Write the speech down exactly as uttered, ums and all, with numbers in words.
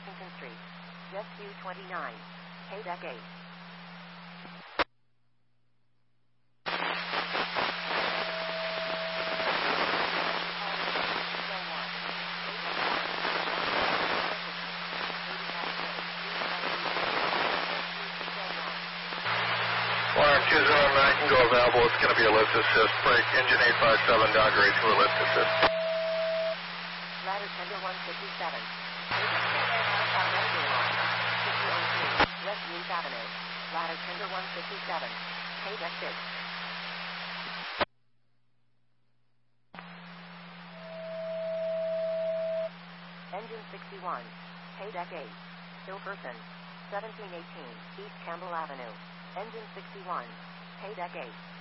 Washington Street. Jet Q twenty-nine. Paydeck eight. two zero nine can go available. It's going to be a lift assist. Break engine eight five seven, down grade to a lift assist. Ladder tender one fifty-seven. West East Avenue. Ladder tender one fifty-seven. Paydeck six. Engine sixty-one. Paydeck eight. Hilperson. seventeen eighteen East Campbell Avenue. Engine sixty-one. Paydeck eight.